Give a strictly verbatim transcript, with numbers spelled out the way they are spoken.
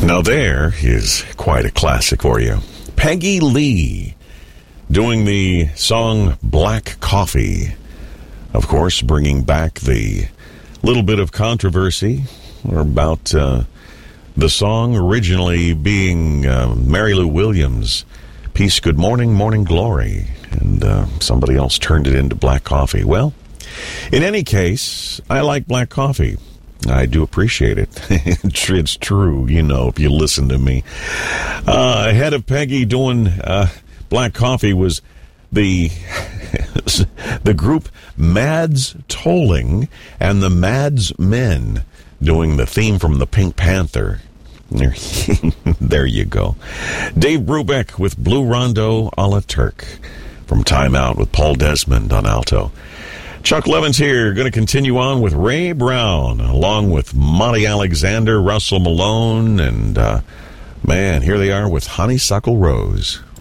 Now there is quite a classic for you. Peggy Lee doing the song Black Coffee. Of course, bringing back the little bit of controversy about uh, the song originally being uh, Mary Lou Williams' piece, Good Morning, Morning Glory. And uh, somebody else turned it into Black Coffee. Well, in any case, I like black coffee. I do appreciate it. It's true, you know, if you listen to me. Uh, ahead of Peggy doing uh, Black Coffee was the the group Mads Tolling and the Mads Men doing the theme from the Pink Panther. There you go. Dave Brubeck with Blue Rondo a la Turk from Time Out with Paul Desmond on alto. Chuck Levins here, going to continue on with Ray Brown, along with Monty Alexander, Russell Malone, and, uh, man, here they are with Honeysuckle Rose.